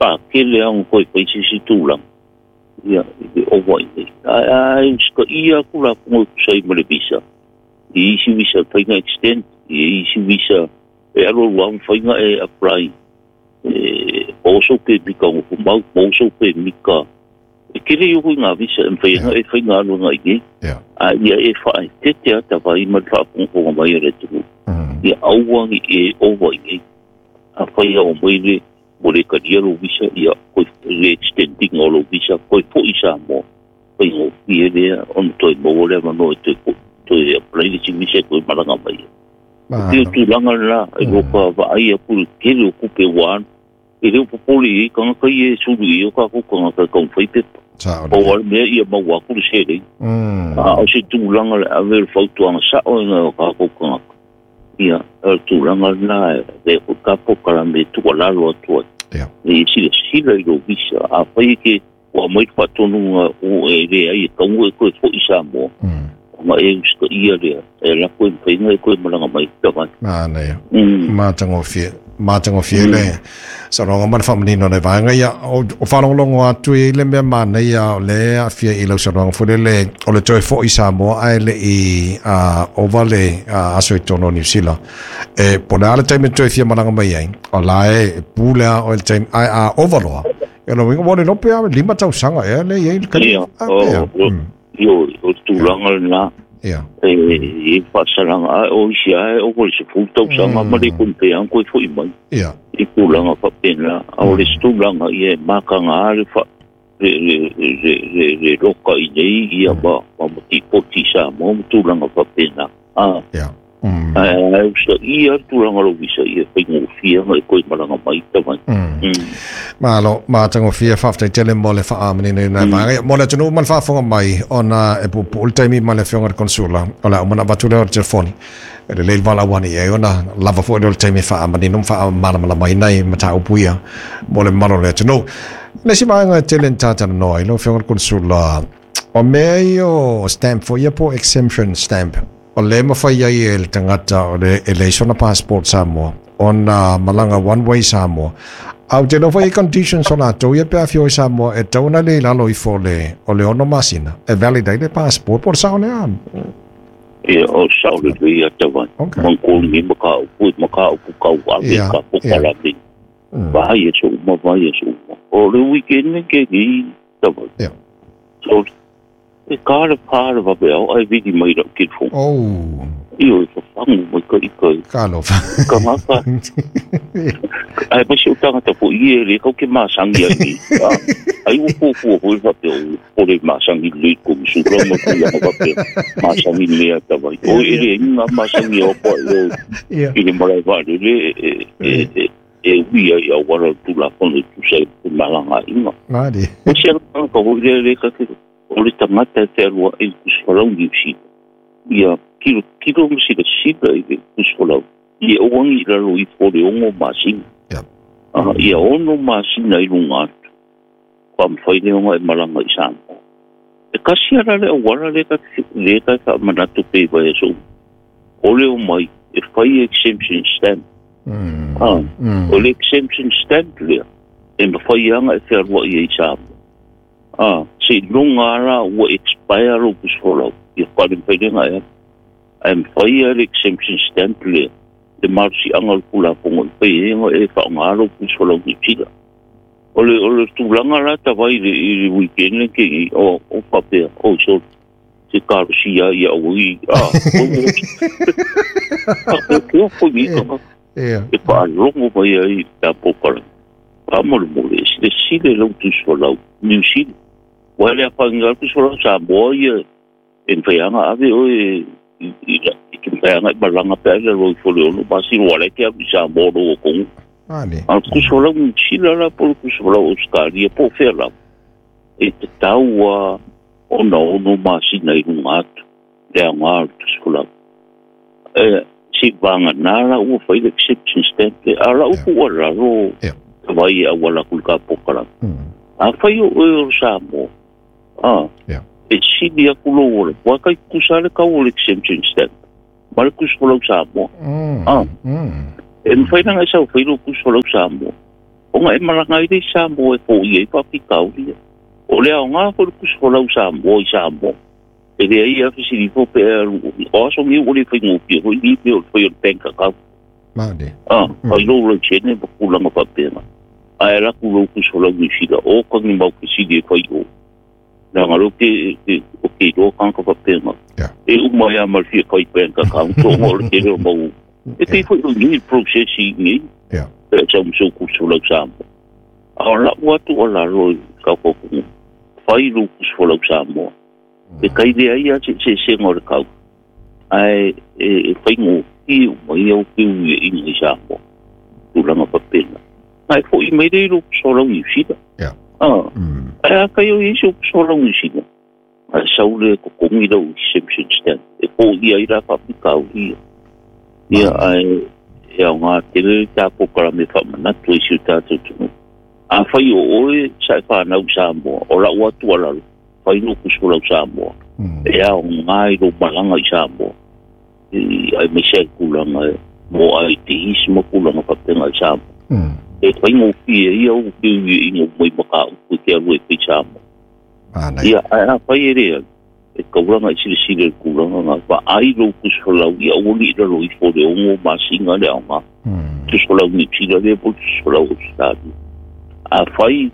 kele ang koe paisisi tulang. Ia, o wai nei. Ai, ska ia kula pungo kusai malebisa. I isi visa whainga extend, I isi visa alo luang whainga apply. Oso ke mika ngupu mau, oso ke mika. Kere yuhu ngā visa, whainga alo ngā ige. Ia whae, tete ata wai malwha pungo mai re tuku. Ia auwangi o wai a whaia o maile, mo le karia lo visa, ia koe le extending o lo visa, koe po isa mo. Koe ngō fie lea, ono toi mo lea mano e toi apply le si visa koe maranga mai. Teo tu langa la, e loka vaai a pulu kere o kupe wan, e leo popoli kanga kai e suru o ka kukanga kai kaun whaipepa. O wale mea ia mau akuru sere. O se tu langa le avere fautuanga sao e ngā o ka kukanga. Ia, tu langa la, e ka pokara me tua lalo atua. E sila I lo visa, a whai ke wa mai whatonunga o e rea I kaunga e koe fo isa mo. Ma e uska ia rea, e la koe mwhainga e koe malanga mai kawai. Nei, mātango fie le. Sa ronga mana whamanino nei vanga ia, o whanonglongo atu I le mea mana ia o le a fia I lau sa ronga fure le, o le toi fo isa mo ai le I ova le aso I tono New Zealand. E pone ale taime toi fia malanga mai ai, o la e pūlea o le taime ai a ovaloa. E lo winga wone lope a 5 tausanga e le iei kani. Ia, o tūlanga le nā. E whasaranga o isi ai o kore se fūtausanga ma le kumpe an koe fo I mai. I tūlanga whapena, o le stūlanga I e mākanga ale le roka I nei ia ma mati poti sa mo tūlanga whapena. Ia tūlanga lo visa ia whaingo fia mai koe maranga mai tamai. Malo, mātango fia whaftai tele mo le whaamani nei nai vanga. Mo le tunu man whaafonga mai ona e pupu ultaimi ma le whionga re konsula. O le umana batule o le telefoni. E le leil wala wani e ona lava fo le ultaimi whaamani num whaamana mai nei mata upuia. Mo le malo le tunu. Nesi maanga tele ntātana noa I lo whionga re konsula. O mea I o stamp fo ia po exemption stamp. O le mawhai ai e le tangata o le eleisona passport Samoa. Ona malanga one way Samoa. Au te no whai conditions o la tau ia pia fio Samoa e tauna le lalo I fo le o le ono masina. E validate le passport por sao le an. Ia o sao le ia tawan. Mangkoni maka upu kau ame ka pokala me. Vai e so uma. O le weekend ke ni tawan. So e kāra pāra wape au, ai vidi mai rau kid fong. Io e whafangu mai kai. Kālo. Ka maka. Ai masi o tangata po I e le kau ke māsangi ai. Ai upo hoi wape o le māsangi le ko misura ma kula wape māsangi lea tawai. O e le inga māsangi o pa I le marai wale le e wia I a wara tula kone tu sai malanga inga. Mari. O siya ka hoi le kakiro. O le tangata te alua e kuswalau ni usida. Ia kilo masi le sida I le kuswalau. Ia oangi lalo I fore ongo masina. Ia ono masina I lunga atu. Kwa mwhaile onga e malanga I Samoa. E kasi ara le awara le ka manatu pe vai so. O le o mai e whai exemption stamp. O le exemption stamp lea. E mwhai anga e te alua I Samoa. Se longa ara ua expire o kusfolau. Ia kare mpairenga ea. Ai mwhai le exemption stamp lea. Le marusi anga kula pongo mpairenga e whaonga o kusfolau ni tira. Ole tūlanga la tawai I weekend ke o papea. O so se karusi ia ui. Keo koi mika. E pa longo mai ai ta pokara. Pa mole se sile lau kusfolau. New Zealand. Wale apa ngal kusfolau Samoa ia en whaianga ave o e whaianga I malanga pe ale roi fole ono basi wale ke avi Samoa o kongu. Al kusfolau mchila la por kusfolau Australia po whera. E te taua ono masina I runga atu. Lea ngā kusfolau. Si vanga nara ua whaile exception stamp le ala uku wala ro vai a wala kulka pokara. A whai o Samoa. E sini a kulo ora. Wakai kusale ka o exemption stamp. Mare kusfolau Samoa. E mwhainanga isa o whailo kusfolau Samoa. o nga e marangai de Samoa e po i e whapikau lia. O lea o ngā kore kuskolau Samoa i Samoa. E rea ia fisiri po pe o aso ngi ule whaingopi o i pe o whai o penka kau. Maade. Ai lo chene pa kulanga papena. Ai la kulo kuskolau ni sida o kangi mau kisidi e whai o. Nā ngaro ke do kanka papena. E umaya malfia kai penka kau. Tō ngore ke reo mau. E te whai o ngi processi ngi. E chau mso kuskolau Samoa. A la watu o la roi kaukokungu. Whai lo kuskolau Samoa. E kai rea ia se ngore kau. Ai whaingo ki mai au ki ui e inga i Samoa. Tūlanga papena. Ai fo i mai rei rupu solau i usida. Ai a kai o isi rupu solau i usida. Ai saule ko kongi rau i Simpson Stand. E po ia i rapa pikau ia. Ia ai e au ngā tere tāko kara me whamanatu i siu tātou tunu. A whai o oe sai whanau Samoa. O la ua tualaru. Whai rupu solau Samoa. E au ngai ro malanga i Samoa. Ai me se kulanga mo ai te isi mo kulanga papenga i Samoa. E whai ngō pia ia o ki i ngō mai maka uku te aru e pi Samoa. Ia a whai e rea. E kauranga i sire sire kulanga ngā wha ai ro kusolau i auli i raro i fore o ngō masinga le au ngā. Kusolau ni tira rea po kusolau o stadi. A whai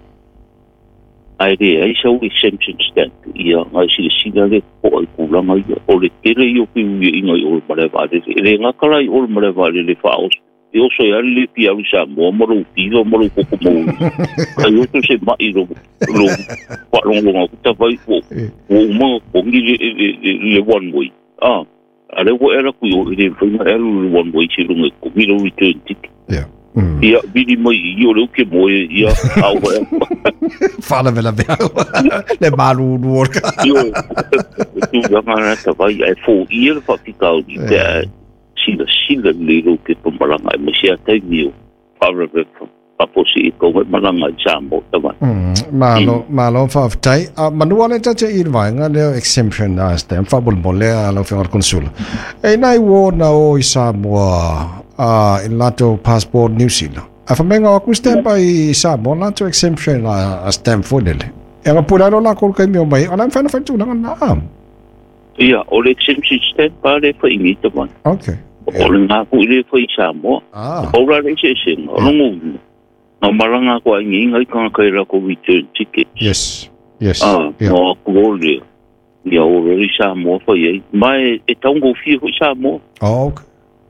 ai rea i sau i Simpson Stand ia ngai sire sire le po ai kulanga ia o le tere i o ki ui i ngai o le marevare. E re ngakara i o le marevare le whaos. E oso e ale pi au Samoa maro tiro maro koko mou. Ai oso se mai ro whalongonga kuta vai o mga kongi le one way. Ale wo era kui o le whainga elu le one way se runga kongi lo return ticket. Ia bidi mai i o leo ke moe ia au e. Whala vela vea le maru nuorka. Io, tu gangana ta vai e fo ia le whapikau ni pēr. Sila lero ke pamaranga e masia tai niu wharewe paposi i kowe maranga i Samoa tawa. Malo whaftai. Manua le tatia i rwainga leo exemption na stem whabulmo lea lau whengar konsula. E nai wo na o i Samoa in lato passport New Zealand. A whamenga o ku stempa i Samoa lato exemption a stem fodele. E nga pula lo la kol kai mio mai ana whana whaitulanga na am. Ia, o le exemption stem pa le whaingi tawa. Okay. O le ngā ku i le whai Samoa. O la le se senga. O longu. Ngā maranga ko ai ngai kanga kai rako return ticket. Yes. Ngā ku o le. Ia o le Samoa whai ei. Mai e taungo fia whai Samoa. Okay.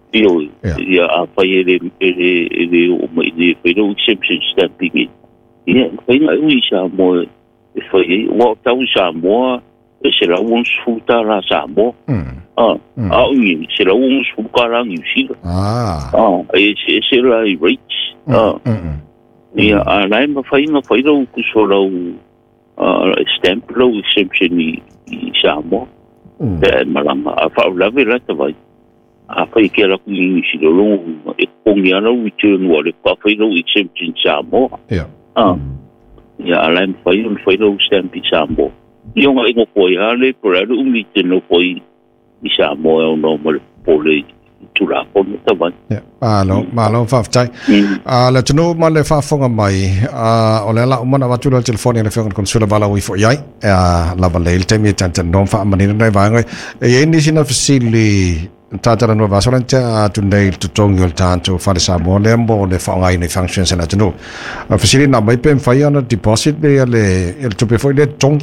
Ia a whai ele o mai le whai rau exemption stamping. Ia, whai ngai ui Samoa e whai ei. Wa tau Samoa e se la un sfuta la Samoa. Ui, se la un sfuta la New Zealand. E se la i rates. Ia, a nai ma whainga whairau kusolau stamp lau exemption i Samoa. E malanga, a whaulawe rata vai. A whai kia raku i New Zealand, e kongi ana return wa le whairau exemption Samoa. Ia, a nai ma whairau stamp i Samoa. Io nga ingo poi ale por ale umite no poi i Samoa o no mo pole tura ko ta ban. Malo faftai. La tunu ma le fafonga mai o le la umana watu le telefoni le fenga konsula vala wi fo yai la valel temi tanta non fa manina nei vanga e ni sina fasili tatara no vasolanta tu nei tu tongol tanto fa le Samoa le mo le fa ngai nei functions na tunu fasili na mai pen fa yana deposit le il tu pe foi le tong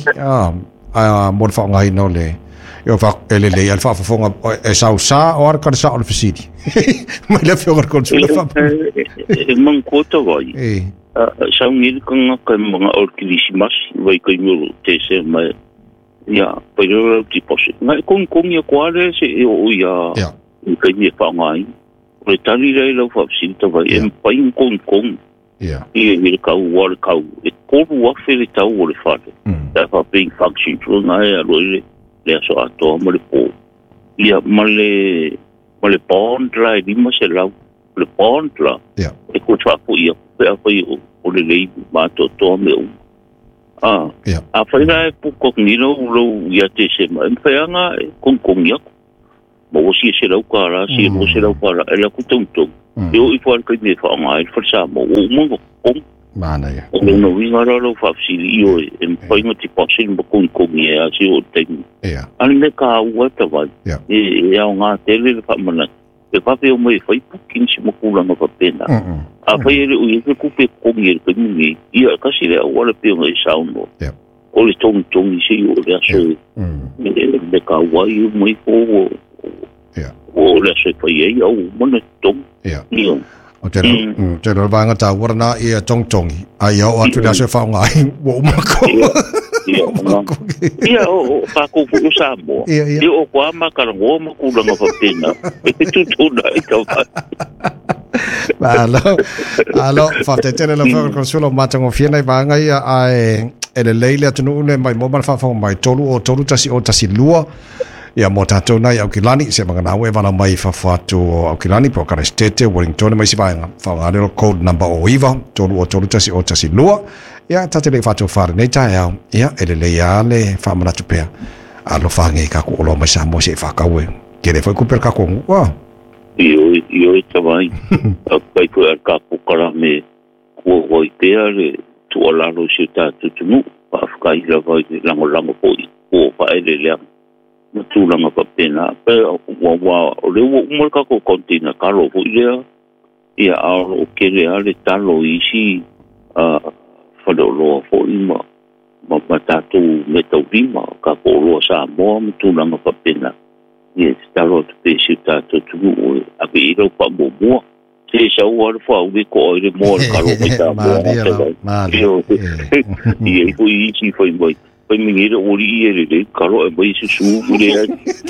mo fa ngai no le io fa ele le al fa fonga e sa o ar ka sa o fasili mai le fenga konsula fa e man kota vai sa ngil kanga ka mga orkilisimas vai kai mo te se mai. Ja, pero deposit. Ngai kong ia kware se o ia. Kai ni fa ngai. O tali rei lo fa sinta vai em pain kong. Ni ka war ka e ko wa fe ta o le fa. Da fa being function tru ngai a lo le so ato mo le po. Ia male bond la di mo se la le bond la. E ko tra po ia pe o le lei ma to me o. A whaina e puko ngino ulo ia te se ma. Mwhaianga e kong ia. Ma o si e se lau kara, si e mo se lau kara, e la kutong. E o i whaar kai me whaanga e wharsa ma o umongo kong. Mana ia. O no winga ro fa fili io e poi no ti posso in con e a si o te. Ia. Alle ka ua ta vai. E au ngā tele fa mana. E fa pe o mai fai pukin si mo kula no pa pena. A fai ele o e ku pe ko ngi ko ngi. Ia ka si le o le pe ngai sauno. Ia. O le tong si o le aso. Le ka ua i mai ko Ia. O le aso fai e au mana tong. Ia. Ia. O te ro vanga ta warna ia tong ai o atu da se fa ngai wo mako ia o pa ko fu sa mo ia o kwa ma ka ngo ma ku la ma pena e tu na i ka alo fa te tele la fa ko solo ma tango fiena vanga ia ai ele leile atu no mai mo ma fa mai tolu tasi o tasi lua ia mo tātou nai au kilani se mangana au e wala mai whawhatu au kilani po kare stete Wellington mai si vaenga whaungarero code number o iwa tolu tasi o tasi lua ia tate le whatu whare nei tae au ia ele le ia le whamanatu pea alo whange kako olo mai sa mo se whakaue kere whai kupera kako ngua Io e tawai kai ko ar kako kara me kua hoi pea le tuolaro si tātou tunu whafkai la vai lango poi kua whaele leang tulanga pa pena pe wa le mo ka ko kontina kalo fu ia o kele ale talo isi fa lo fo ima ma patatu metodima ka ko lo sa mo tulanga pa pena ia talo te sita tu a be ro pa mo se sa o fa u ko ile mo kalo ta mo ia ko isi foi moi Pai mingira ori ele kalo e bai su ure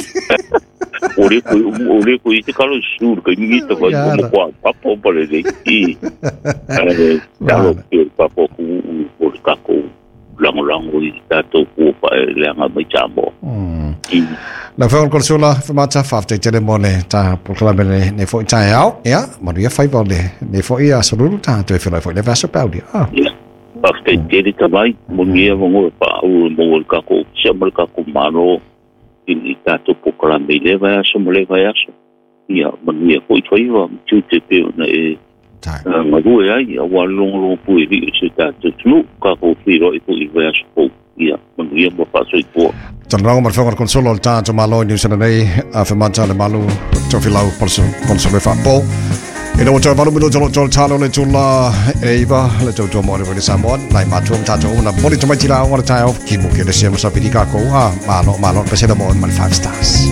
ore ko ite kalo su kai mingita vai como kwa papo pare de ki kalo ke papo ku por kako lango i tato ku pa le anga mai chambo na fa ko sula fa mata fa te tele mone ta proclame ne fo tai au ya maria fai vole ne fo ia sulu ta te fo le va so paudi After did tamai munia mo pa o mo ka ko chamal ka ko mano in tato pokra me le va so mo le va so ia munia ko i va tu te pe na e ma due ai a wa long pu i se tato tu ka ko firo i i va so ia munia mo pa so i po Tanrao mar whangar konsolo al tātou malo i Niusana nei a whamanta le malu tofilau konsolo e whapo e no tau malu mino tolo talo le tula e iwa le tau tua mōre wale Samoan nai mātuam tātou una mori tamai tira o ngara tai au ki muke le sia masapiri kako a malo pesera mo man 5 stars